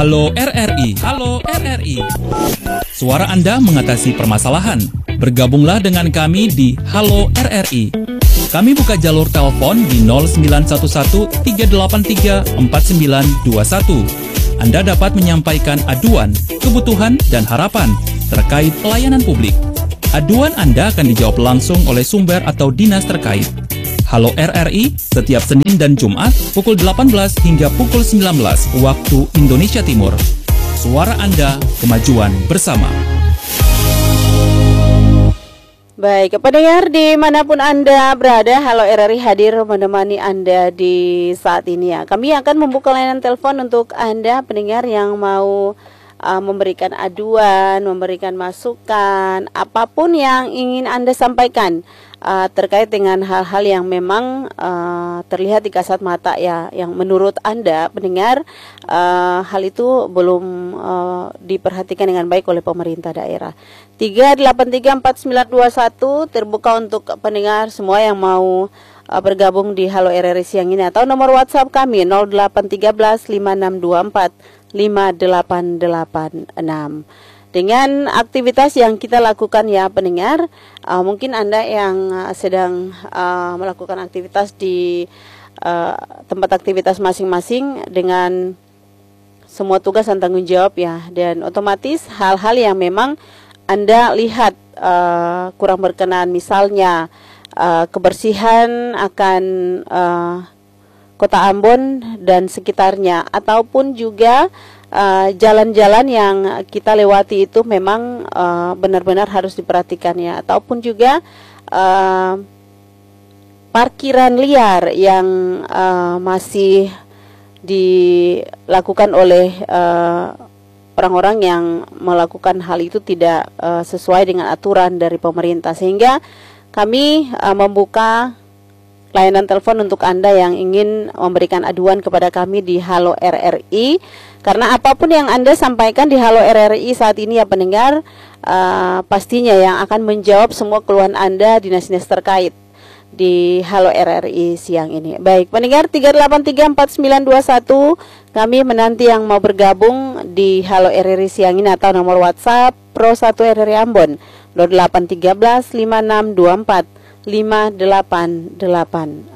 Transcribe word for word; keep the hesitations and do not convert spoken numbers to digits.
Halo R R I. Halo R R I. Suara Anda mengatasi permasalahan. Bergabunglah dengan kami di Halo R R I. Kami buka jalur telepon di nol sembilan satu satu tiga delapan tiga empat sembilan dua satu. Anda dapat menyampaikan aduan, kebutuhan, dan harapan terkait pelayanan publik. Aduan Anda akan dijawab langsung oleh sumber atau dinas terkait. Halo R R I, setiap Senin dan Jumat pukul delapan belas hingga pukul sembilan belas waktu Indonesia Timur. Suara Anda, kemajuan bersama. Baik, pendengar dimanapun Anda berada, Halo R R I hadir menemani Anda di saat ini ya. Kami akan membuka layanan telepon untuk Anda pendengar yang mau uh, memberikan aduan, memberikan masukan, apapun yang ingin Anda sampaikan Uh, terkait dengan hal-hal yang memang uh, terlihat di kasat mata ya, yang menurut Anda pendengar uh, hal itu belum uh, diperhatikan dengan baik oleh pemerintah daerah. Tiga delapan tiga empat sembilan dua satu terbuka untuk pendengar semua yang mau uh, bergabung di Halo R R I siang ini, atau nomor WhatsApp kami nol delapan tiga belas lima enam dua empat lima delapan delapan enam. Dengan aktivitas yang kita lakukan ya pendengar, uh, mungkin Anda yang uh, sedang uh, melakukan aktivitas di uh, tempat aktivitas masing-masing dengan semua tugas dan tanggung jawab ya, dan otomatis hal-hal yang memang Anda lihat uh, kurang berkenan, misalnya uh, kebersihan akan uh, Kota Ambon dan sekitarnya, ataupun juga jalan-jalan uh, yang kita lewati itu memang uh, benar-benar harus diperhatikan ya, ataupun juga uh, parkiran liar yang uh, masih dilakukan oleh uh, orang-orang yang melakukan hal itu tidak uh, sesuai dengan aturan dari pemerintah, sehingga kami uh, membuka layanan telepon untuk Anda yang ingin memberikan aduan kepada kami di Halo R R I. Karena apapun yang Anda sampaikan di Halo R R I saat ini ya pendengar, uh, pastinya yang akan menjawab semua keluhan Anda dinas-dinas terkait di Halo R R I siang ini. Baik, pendengar tiga delapan tiga empat sembilan dua satu, kami menanti yang mau bergabung di Halo R R I siang ini, atau nomor WhatsApp Pro satu R R I Ambon nol delapan tiga belas lima enam dua empat lima delapan delapan